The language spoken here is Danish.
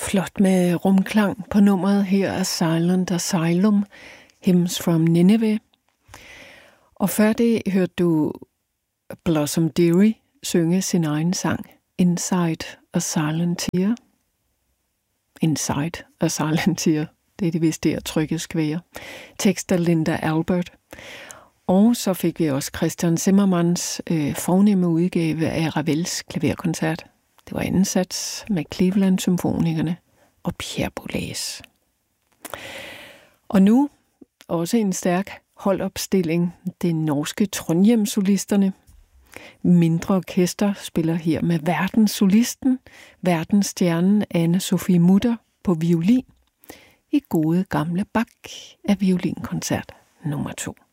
Flot med rumklang på nummeret. Her er Silent Asylum, Hymns from Nineveh. Og før det hørte du Blossom Dearie synge sin egen sang, Inside a Silent Tear. Inside a Silent Tear, det er det vist der trykket skvære. Tekst af Linda Albert. Og så fik vi også Christian Zimmermanns fornemme udgave af Ravels klaverkoncert. Det var anden sats med Cleveland Symfonikerne og Pierre Boulez. Og nu også en stærk holdopstilling. Det norske Trondheim-solisterne. Mindre orkester spiller her med verdenssolisten, verdensstjernen Anne-Sophie Mutter på violin i gode gamle Bach af violinkoncert nummer 2.